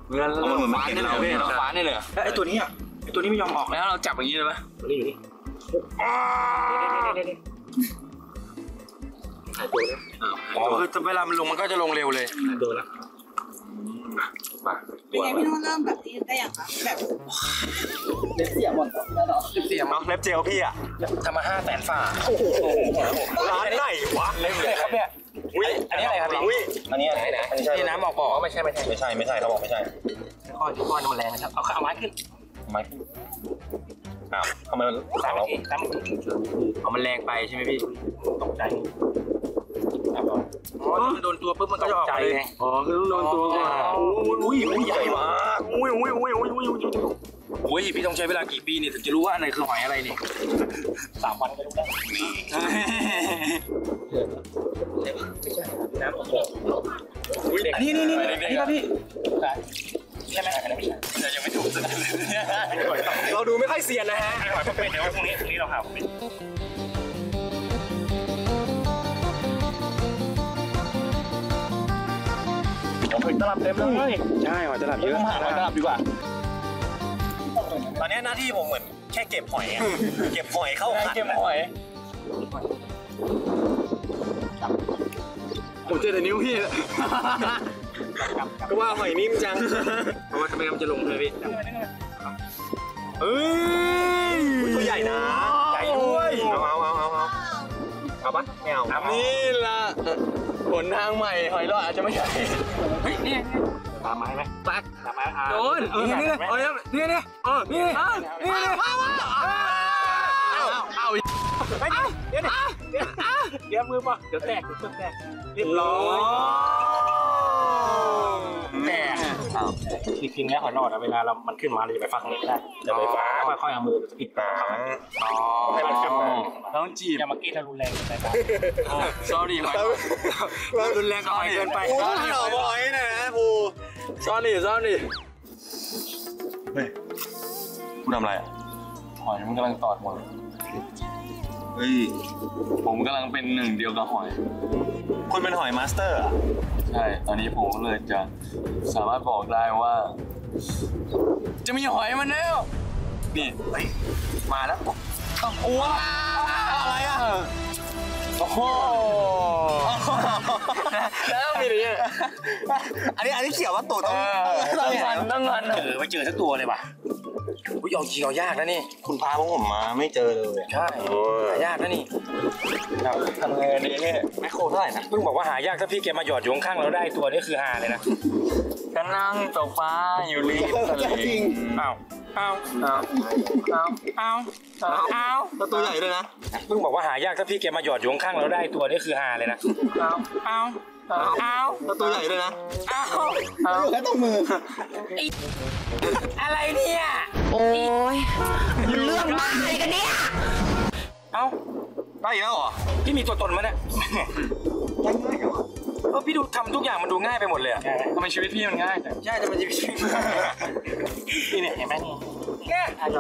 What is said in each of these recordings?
เหมือนเราฟ้านี่เลยเราฟ้านี่เลยแล้วไอ้ตัวนี้อ่ะไอ้ตัวนี้ไม่ยอมออกแล้วเราจับอย่างนี้เลยไหมตัวนี้อยู่นี่หายตัวแล้วอ๋อคือเวลามันลงมันก็จะลงเร็วเลยหายตัวแล้วเป็นไงพี่นุ่นเริ่มแบบนี้ได้ยังคะแบบเล็บเสียหมดแล้วเนาะเล็บเสียเนาะเล็บเจลพี่อ่ะทำมา500,000 ฝ่าร้านไหนวะเล็บเลยครับเนี่ยอันนี้อะไรครับพี่อันนี้อะไรนะที่น้ำบอกบอกไม่ใช่เขาบอกไม่ใช่ข้อที่ข้อมันแรงนะครับเอาไม้ขึ้นอ้าวทำไมมันสั่งเราเอามันแรงไปใช่ไหมพี่ตกใจอ๋อมันโดนตัวปุ๊บมันก็จะออกเลยอ๋อคือต้องโดนตัวก่อนอุ้ยใหญ่มากอุ้ยพี่ต้องใช้เวลากี่ปีนี่ถึงจะรู้ว่าอันไหนคือหอยอะไรนี่3 วันก็รู้ได้ไม่ใช่น้ำอันนี้ครับพี่ใช่ไหมแต่ยังไม่ถูกเราดูไม่ค่อยเซียนนะฮะหอยพวกเป็นเดี๋ยวพรุ่งนี้เราหาเป็นหอยตลับเต็มเลยใช่หอยตลับเยอะหอยตลับดีกว่าตอนนี้หน้าที่ผมเหมือนแค่เก็บหอยเก็บหอยเข้าขันเก็บหอยผมเจอแต่นิ้วพี่ก็ว่าหอยนิ่มจังเพราะว่าทำไมมันจะลงเลยพี่เฮ้ยตัวใหญ่นะใหญ่ด้วยเอาปะไม่เอานี่ละผลทางใหม่หอยรอดอาจจะไม่ใหญ่นี่ตามไม้ไหมตักตามไม้โดนนี่นี่เอาเดี๋ยวมือป่ะเดี๋ยวแตกเรียบร้อยแตกจริงๆแล้วหอยนอดเวลามันขึ้นมาเราจะไปฟังเลยได้จะไปฟังค่อยๆเอามือปิดปากให้มันขึ้นมาต้องจีบอย่ามากี้ถ้ารุนแรงไป sorry หอยรุนแรงกับหอยเกินไปหน่อหอยนะภู sorry เฮ้ยกูทำอะไรอ่ะหอยมันกำลังตอดหมดเฮ้ยผมกำลังเป็นหนึ่งเดียวกับหอยคุณเป็นหอยมาสเตอร์อ่ะใช่ตอนนี้ผมเลยจะสามารถบอกได้ว่าจะมีหอยมันแล้วนี่มาแล้วโอ้อะไรอ่ะโอ้โหแล้วมีอะไรอันนี้เขียวว่าตัวต้องงันไม่เจอสักตัวเลยว่ะอุ้ยเอาจริงเอายากนะนี่คุณพาพวกผมมาไม่เจอเลยใช่ยากนะนี่ทำไงดีเนี่ยแมคโครเท่าไหร่นะเพิ่งบอกว่าหายากถ้าพี่แกมาหยอดอยู่ข้างๆเราได้ตัวนี้คือหาเลยนะก็นั่งตกปลาอยู่ริมทะเลจริงเอาตัวใหญ่ด้วยนะเพิ่งบอกว่าหายากถ้าพี่แกมาหยอดอยู่ข้างๆเราได้ตัวนี้คือหาเลยนะตัวใหญ่ด้วยนะอยู่แค่ตรงมืออะไรเนี่ยโอ้ยเรื่องบ้าอะไรกันเนี่ยได้แล้วเหรอพี่มีตัวตนมั้ยเนี่ยพี่ดูทำทุกอย่างมันดูง่ายไปหมดเลยอะทำไมชีวิตพี่มันง่ายแต่ใช่ทำไมชีวิตพี่เนี่ยเห็นไหมเนี่ยจอด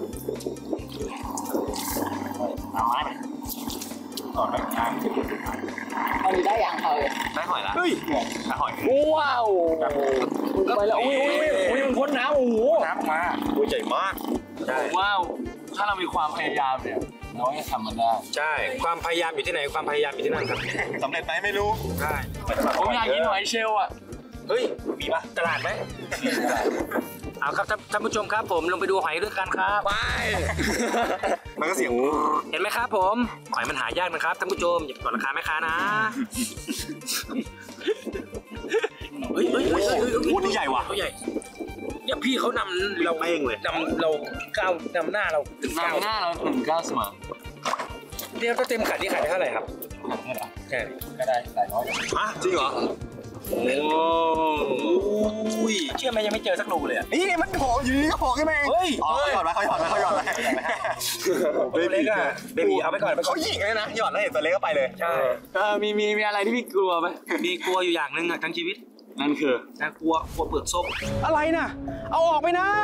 เอาไม้ไปต่อไปอันนี้ได้อย่างเขาได้หอยละเฮ้ยได้หอยว้าวไปแล้วอุ้ยมันพ้นน้ำโอ้โหน้ำมาตัวใหญ่มากว้าวถ้าเรามีความพยายามเนี่ยเราจะทำมันได้ใช่ความพยายามอยู่ที่ไหนความพยายามอยู่ที่นั่นครับสำเร็จไหมไม่รู้ใช่ผมอยากกินหอยเชลล์อ่ะเฮ้ยมีปะตลาดไหมเอาครับท่านผู้ชมครับผมลงไปดูหอยด้วยกันครับไปมันก็เสียงเห็นไหมครับผมหอยมันหายากนะครับท่านผู้ชมอย่าต่อราคาแม่ค้านะเฮ้ยพูดนี่ใหญ่ว่ะเขาใหญ่เนี่ยพี่เขานำเราเองเลยนำเราก้าวนำหน้าเราถึงหน้าเราถึง9 เสมอเนี่ยก็เต็มขันที่ขายได้เท่าไหร่ครับนี่เหรอใช่ก็ได้หลายร้อยจริงเหรอโอ้ยเชื่อไหมยังไม่เจอสักรูเลยอ่ะนี่มันโผล่อยู่นี่ก็โผล่ขึ้นมาเฮ้ยเขาหยอดตัวเล็กอะเบบีเอาไปก่อนเขาหยิงเลยนะหยอดแล้วเห็นตัวเล็กก็ไปเลยใช่มีอะไรที่พี่กลัวไหมมีกลัวอยู่อย่างนึงอะทั้งชีวิตนั่นคือน่ากลัวเปลือกส้มอะไรน่ะเอาออกไปนะ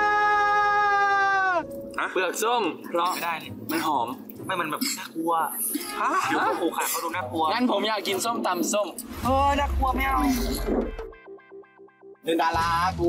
เปลือกส้มเพราะไม่ได้เลยมันหอมไม่มันแบบน่ากลัวเดี๋ยวผูกขาเขาดูน่ากลัวงั้นผมอยากกินส้มตำส้มน่ากลัวไม่เอาเดินดารากู